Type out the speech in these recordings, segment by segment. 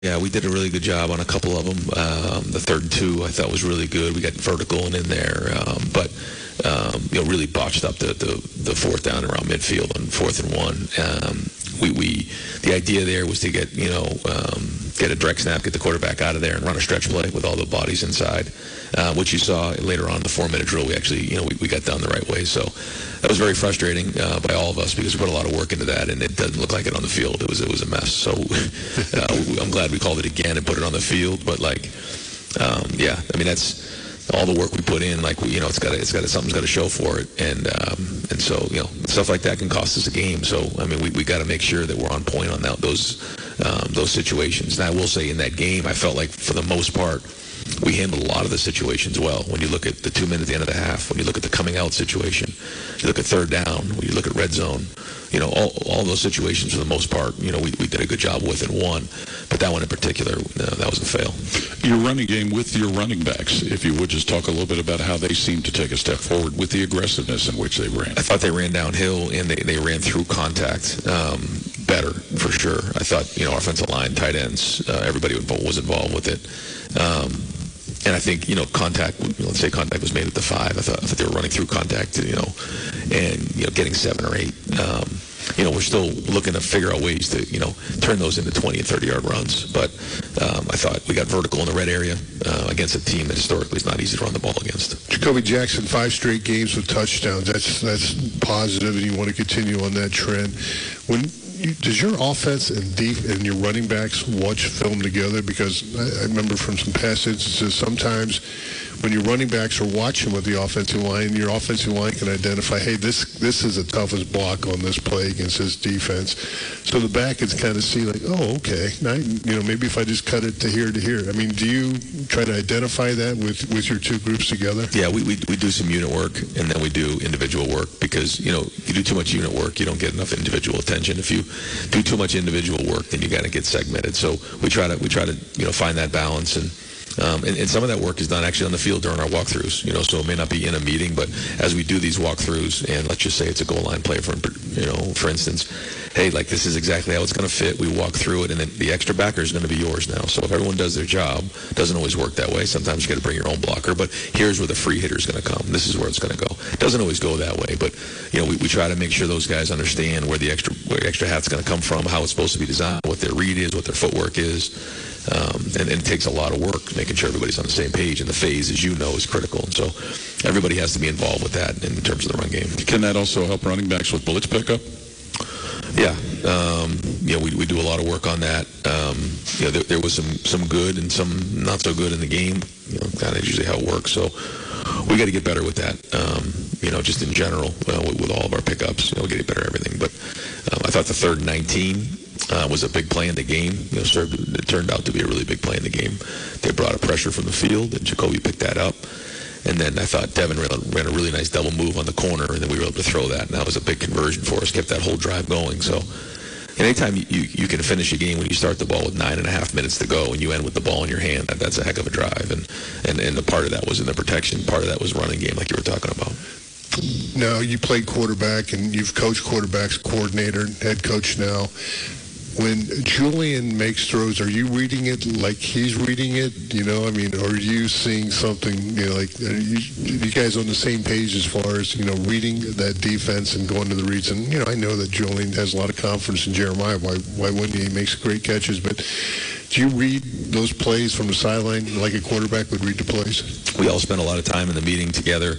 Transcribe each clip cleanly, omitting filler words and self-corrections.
Yeah, we did a really good job on a couple of them. The third and two I thought was really good. We got vertical and in there, but really botched up the fourth down around midfield on 4th and 1. The idea there was to get a direct snap, get the quarterback out of there, and run a stretch play with all the bodies inside, which you saw later on in the 4-minute drill. We actually we got done the right way. So that was very frustrating by all of us because we put a lot of work into that, and it doesn't look like it on the field. It was a mess. So I'm glad we called it again and put it on the field. But that's all the work we put in. Something's got to show for it, and so stuff like that can cost us a game. So we got to make sure that we're on point on those situations. And I will say in that game, I felt like for the most part we handled a lot of the situations well. When you look at the 2 minutes at the end of the half, when you look at the coming out situation, you look at third down, when you look at red zone, all those situations for the most part, we did a good job with and won. But that one in particular, that was a fail. Your running game with your running backs, if you would just talk a little bit about how they seemed to take a step forward with the aggressiveness in which they ran. I thought they ran downhill and they ran through contact better, for sure. I thought, offensive line, tight ends, everybody was involved with it. And I think, contact, let's say contact was made at the 5. I thought they were running through contact, and, getting 7 or 8. We're still looking to figure out ways to, turn those into 20 and 30-yard runs. But I thought we got vertical in the red area against a team that historically is not easy to run the ball against. Jacoby Jackson, 5 straight games with touchdowns. That's positive, and you want to continue on that trend. Does your offense and your running backs watch film together? Because I remember from some past instances, sometimes when your running backs are watching with the offensive line, your offensive line can identify, hey, this is the toughest block on this play against this defense. So the back can kind of see like, oh, okay, now, maybe if I just cut it to here to here. Do you try to identify that with your two groups together? Yeah, we do some unit work, and then we do individual work because, if you do too much unit work, you don't get enough individual attention. If you do too much individual work, then you got to get segmented. So we try to find that balance, and some of that work is done actually on the field during our walkthroughs. So it may not be in a meeting, but as we do these walkthroughs, and let's just say it's a goal line play for instance, hey, like this is exactly how it's going to fit. We walk through it, and then the extra backer is going to be yours now. So if everyone does their job, it doesn't always work that way. Sometimes you got to bring your own blocker, but here's where the free hitter is going to come. This is where it's going to go. It doesn't always go that way, but we try to make sure those guys understand where the extra hat's going to come from, how it's supposed to be designed, what their read is, what their footwork is. And it takes a lot of work making sure everybody's on the same page, and the phase, as you know, is critical. And so everybody has to be involved with that in terms of the run game. Can that also help running backs with blitz pickup? Yeah. We do a lot of work on that. There was some good and some not so good in the game. Kind of usually how it works. So we got to get better with that. Just in general, with all of our pickups, we got to get better at everything. But I thought the 3rd and 19 was a big play in the game. It turned out to be a really big play in the game. They brought a pressure from the field, and Jacoby picked that up. And then I thought Devin ran a really nice double move on the corner, and then we were able to throw that, and that was a big conversion for us, kept that whole drive going. So anytime you can finish a game when you start the ball with 9.5 minutes to go and you end with the ball in your hand, that's a heck of a drive. And the part of that was in the protection, part of that was running game like you were talking about. Now, you played quarterback, and you've coached quarterbacks, coordinator, head coach now. When Julian makes throws, are you reading it like he's reading it? Or are you seeing something, are you guys on the same page as far as, reading that defense and going to the reads? And, I know that Julian has a lot of confidence in Jeremiah. Why wouldn't he? He makes great catches. But do you read those plays from the sideline like a quarterback would read the plays? We all spend a lot of time in the meeting together.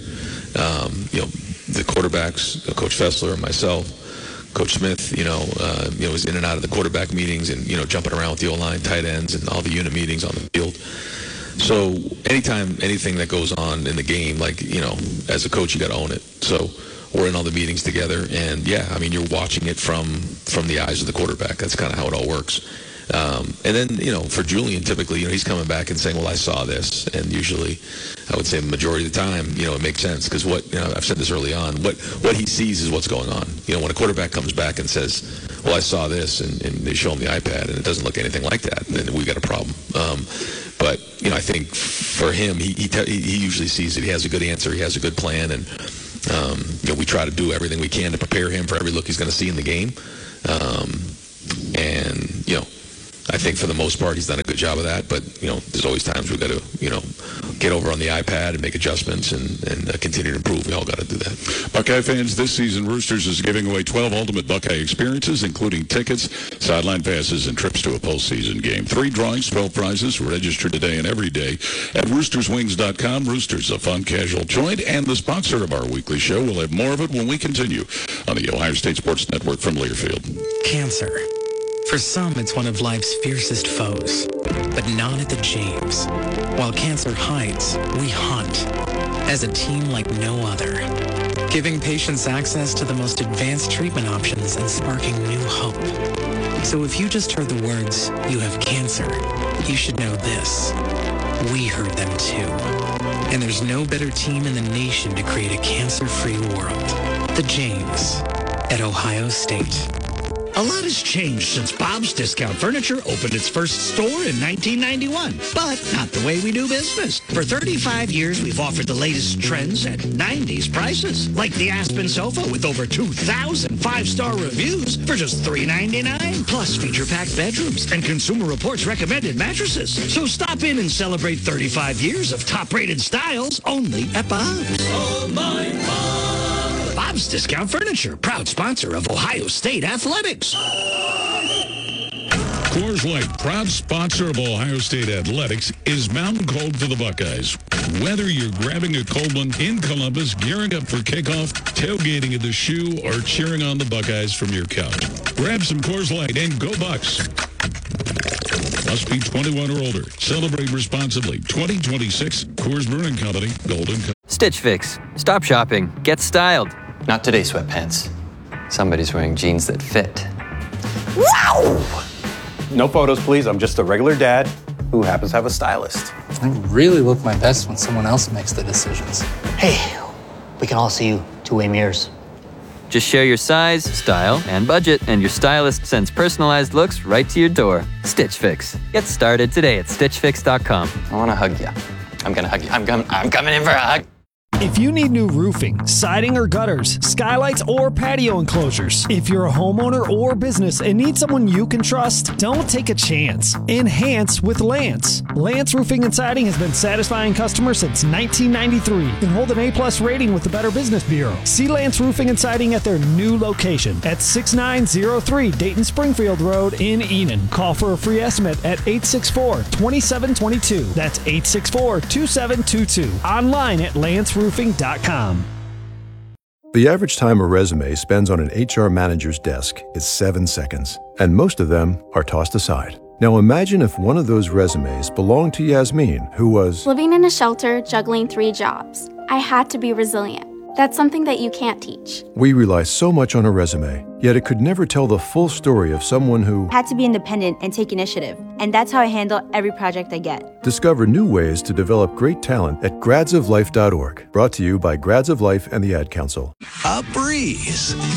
The quarterbacks, Coach Fessler and myself, Coach Smith, was in and out of the quarterback meetings and, jumping around with the O-line, tight ends, and all the unit meetings on the field. So anytime anything that goes on in the game, as a coach, you got to own it. So we're in all the meetings together, and you're watching it from the eyes of the quarterback. That's kind of how it all works. And then, for Julian, typically, he's coming back and saying, well, I saw this. And usually, I would say the majority of the time, it makes sense. Because I've said this early on, what he sees is what's going on. When a quarterback comes back and says, well, I saw this, and they show him the iPad, and it doesn't look anything like that, then we got a problem. But, I think for him, he usually sees it. He has a good answer. He has a good plan. And, we try to do everything we can to prepare him for every look he's going to see in the game. I think for the most part, he's done a good job of that. But, there's always times we've got to, get over on the iPad and make adjustments and continue to improve. We all got to do that. Buckeye fans, this season Roosters is giving away 12 ultimate Buckeye experiences, including tickets, sideline passes, and trips to a postseason game. 3 drawings, 12 prizes. Register today and every day at roosterswings.com. Roosters, a fun, casual joint, and the sponsor of our weekly show. We'll have more of it when we continue on the Ohio State Sports Network from Learfield. Cancer. For some, it's one of life's fiercest foes, but not at the James. While cancer hides, we hunt as a team like no other, giving patients access to the most advanced treatment options and sparking new hope. So if you just heard the words, "You have cancer," you should know this. We heard them too. And there's no better team in the nation to create a cancer-free world. The James at Ohio State. A lot has changed since Bob's Discount Furniture opened its first store in 1991, but not the way we do business. For 35 years, we've offered the latest trends at 90s prices, like the Aspen sofa with over 2,000 5-star reviews for just $399, plus feature-packed bedrooms and Consumer Reports recommended mattresses. So stop in and celebrate 35 years of top-rated styles only at Bob's. Oh, my Bob. Bob's Discount Furniture, proud sponsor of Ohio State Athletics. Coors Light, proud sponsor of Ohio State Athletics, is Mountain Cold for the Buckeyes. Whether you're grabbing a cold one in Columbus, gearing up for kickoff, tailgating at the Shoe, or cheering on the Buckeyes from your couch, grab some Coors Light and go Bucks. Must be 21 or older. Celebrate responsibly. 2026 Coors Brewing Company, Golden. Stitch Fix. Stop shopping. Get styled. Not today, sweatpants. Somebody's wearing jeans that fit. Wow! No photos, please. I'm just a regular dad who happens to have a stylist. I really look my best when someone else makes the decisions. Hey, we can all see you two-way mirrors. Just share your size, style, and budget, and your stylist sends personalized looks right to your door. Stitch Fix. Get started today at StitchFix.com. I want to hug you. I'm going to hug you. I'm coming in for a hug. If you need new roofing, siding or gutters, skylights or patio enclosures, if you're a homeowner or business and need someone you can trust, don't take a chance. Enhance with Lance. Lance Roofing and Siding has been satisfying customers since 1993 and hold an A+ rating with the Better Business Bureau. See Lance Roofing and Siding at their new location at 6903 Dayton Springfield Road in Enon. Call for a free estimate at 864-2722. That's 864-2722. Online at lanceroofing.com. The average time a resume spends on an HR manager's desk is 7 seconds, and most of them are tossed aside. Now imagine if one of those resumes belonged to Yasmin, who was living in a shelter, juggling 3 jobs. I had to be resilient. That's something that you can't teach. We rely so much on a resume, yet it could never tell the full story of someone who had to be independent and take initiative. And that's how I handle every project I get. Discover new ways to develop great talent at gradsoflife.org. Brought to you by Grads of Life and the Ad Council. A breeze.